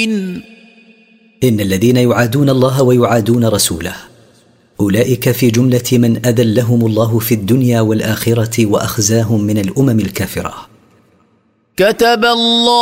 إن الذين يعادون الله ويعادون رسوله أولئك في جملة من أذلهم الله في الدنيا والآخرة وأخزاهم من الأمم الكافرة. كتب الله